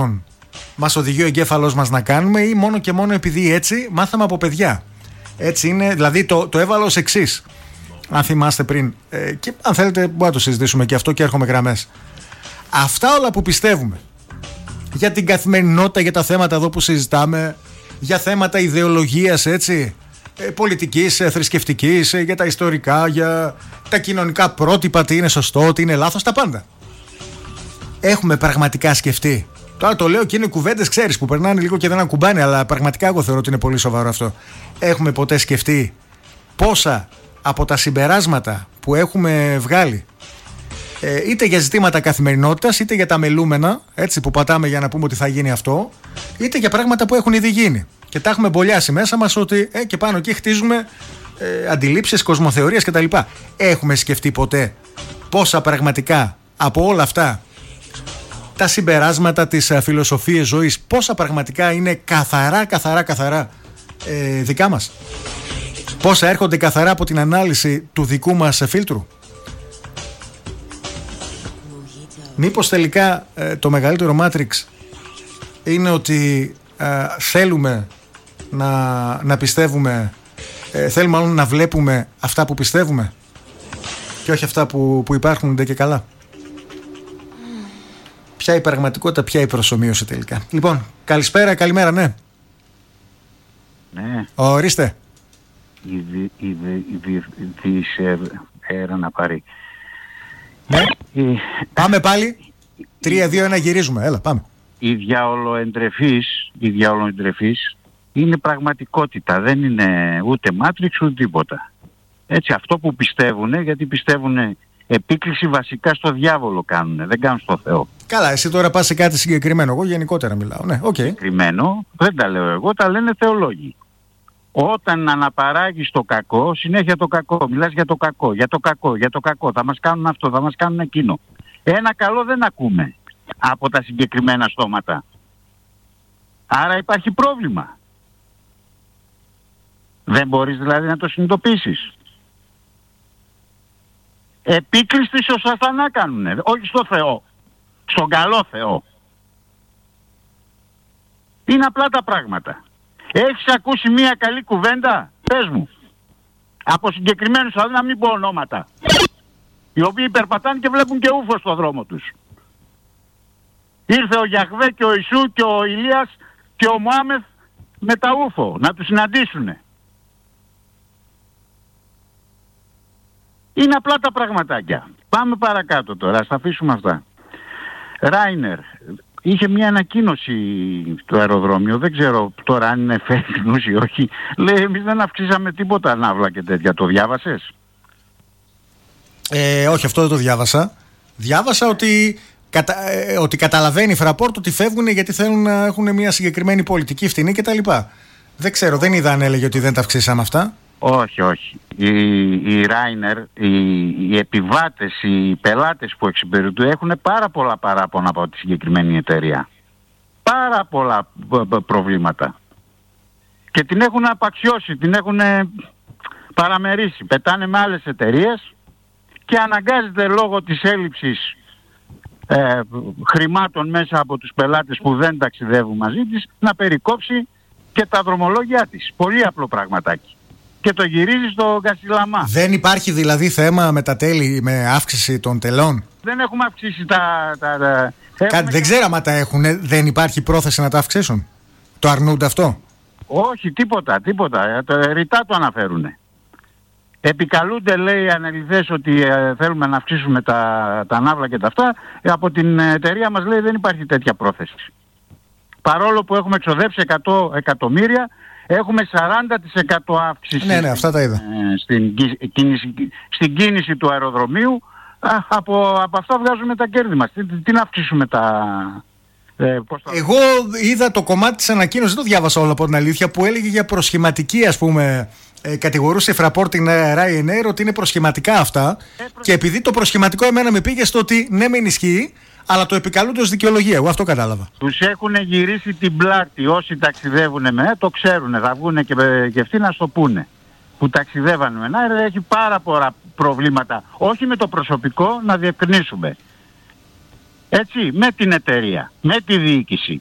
μας οδηγεί ο εγκέφαλός μας να κάνουμε, ή μόνο και μόνο επειδή έτσι μάθαμε από παιδιά. Έτσι είναι, δηλαδή το έβαλα ως εξής, αν θυμάστε πριν, και αν θέλετε μπορούμε να το συζητήσουμε και αυτό και έρχομαι γραμμές. Αυτά όλα που πιστεύουμε για την καθημερινότητα, για τα θέματα εδώ που συζητάμε, για θέματα ιδεολογίας, έτσι, πολιτικής, θρησκευτικής, για τα ιστορικά, για τα κοινωνικά πρότυπα, τι είναι σωστό, τι είναι λάθος, τα πάντα. Έχουμε πραγματικά σκεφτεί? Τώρα το λέω και είναι κουβέντες, ξέρεις, που περνάνε λίγο και δεν ακουμπάνε, αλλά πραγματικά εγώ θεωρώ ότι είναι πολύ σοβαρό αυτό. Έχουμε ποτέ σκεφτεί πόσα από τα συμπεράσματα που έχουμε βγάλει, είτε για ζητήματα καθημερινότητας, είτε για τα μελούμενα, έτσι, που πατάμε για να πούμε ότι θα γίνει αυτό, είτε για πράγματα που έχουν ήδη γίνει και τα έχουμε μπολιάσει μέσα μας, ότι και πάνω εκεί χτίζουμε αντιλήψεις, κοσμοθεωρίες κτλ. Έχουμε σκεφτεί ποτέ πόσα πραγματικά από όλα αυτά τα συμπεράσματα, της φιλοσοφίας ζωής, πόσα πραγματικά είναι καθαρά δικά μας? Πόσα έρχονται καθαρά από την ανάλυση του δικού μας φίλτρου? Μήπως τελικά το μεγαλύτερο Matrix είναι ότι θέλουμε να πιστεύουμε, θέλουμε μάλλον να βλέπουμε αυτά που πιστεύουμε και όχι αυτά που υπάρχουν ντε και καλά? Ποια η πραγματικότητα, ποια η προσομοίωση τελικά? Λοιπόν, καλησπέρα, καλημέρα, ναι. Ναι. Ορίστε. Η να πάρει. Ναι. Πάμε πάλι. 3-2-1 γυρίζουμε. Έλα, πάμε. Η διαολοεντρεφής είναι πραγματικότητα. Δεν είναι ούτε Matrix ούτε τίποτα. Έτσι, αυτό που πιστεύουν, γιατί πιστεύουν επίκληση βασικά στο διάβολο κάνουν, δεν κάνουν στο Θεό. Καλά, εσύ τώρα πας σε κάτι συγκεκριμένο. Εγώ γενικότερα μιλάω. Ναι, okay. Συγκεκριμένο, δεν τα λέω εγώ, τα λένε θεολόγοι. Όταν αναπαράγεις το κακό, συνέχεια το κακό, μιλάς για το κακό, θα μας κάνουν αυτό, θα μας κάνουν εκείνο. Ένα καλό δεν ακούμε από τα συγκεκριμένα στόματα. Άρα υπάρχει πρόβλημα. Δεν μπορείς δηλαδή να το συνειδητοποιήσεις. Επίκληση στο σατανά κάνουνε, όχι στο Θεό, στον καλό Θεό. Είναι απλά τα πράγματα. Έχεις ακούσει μία καλή κουβέντα? Πες μου. Από συγκεκριμένους, δηλαδή να μην πω ονόματα, οι οποίοι περπατάνε και βλέπουν και ούφο στο δρόμο τους. Ήρθε ο Γιαχβέ και ο Ιησού και ο Ηλίας και ο Μωάμεθ με τα ούφο να τους συναντήσουνε. Είναι απλά τα πραγματάκια. Πάμε παρακάτω τώρα, ας τα αφήσουμε αυτά. Ράινερ, είχε μια ανακοίνωση στο αεροδρόμιο, δεν ξέρω τώρα αν είναι fake news ή όχι. Λέει, εμείς δεν αυξήσαμε τίποτα ναύλα και τέτοια. Το διάβασες? Όχι, αυτό δεν το διάβασα. Διάβασα ότι καταλαβαίνει η Fraport ότι φεύγουν γιατί θέλουν να έχουν μια συγκεκριμένη πολιτική ευθυνή κτλ. Δεν ξέρω, δεν είδα αν έλεγε ότι δεν τα αυξήσαμε αυτά. Όχι. Οι Ράινερ, οι επιβάτες, οι πελάτες που εξυπηρετούν έχουν πάρα πολλά παράπονα από τη συγκεκριμένη εταιρεία. Πάρα πολλά προβλήματα. Και την έχουν απαξιώσει, την έχουν παραμερίσει. Πετάνε με άλλες εταιρείες και αναγκάζεται λόγω της έλλειψης χρημάτων μέσα από τους πελάτες που δεν ταξιδεύουν μαζί της να περικόψει και τα δρομολόγια της. Πολύ απλό πραγματάκι. Και το γυρίζει στο Καστιλαμά. Δεν υπάρχει δηλαδή θέμα με τα τέλη, με αύξηση των τελών? Δεν έχουμε αυξήσει δεν ξέρω αν τα έχουν. Δεν υπάρχει πρόθεση να τα αυξήσουν? Το αρνούνται αυτό? Όχι, τίποτα. Ρητά το αναφέρουνε. Επικαλούνται, λέει, οι αναλυτές ότι θέλουμε να αυξήσουμε τα ναύλα και τα αυτά. Από την εταιρεία μας, λέει, δεν υπάρχει τέτοια πρόθεση. Παρόλο που έχουμε εξοδέψει 100 εκατομμύρια, έχουμε 40% αύξηση. Ναι, αυτά τα είδα. Στην κίνηση του αεροδρομίου. Από αυτά βγάζουμε τα κέρδη μας. Τι να αυξήσουμε Εγώ είδα το κομμάτι της ανακοίνωσης, δεν το διάβασα όλο από την αλήθεια, που έλεγε για προσχηματική, ας πούμε, κατηγορούσε η Fraport την Ryanair ότι είναι προσχηματικά αυτά, και επειδή το προσχηματικό εμένα με πήγε στο ότι ναι μεν ισχύει, αλλά το επικαλούνται ως δικαιολογία. Εγώ αυτό κατάλαβα. Τους έχουν γυρίσει την πλάτη. Όσοι ταξιδεύουν το ξέρουν. Θα βγουν και αυτοί να στο πούνε. Που ταξιδεύαν με Ryanair, έχει πάρα πολλά προβλήματα. Όχι με το προσωπικό, να διευκρινίσουμε. Έτσι, με την εταιρεία, με τη διοίκηση.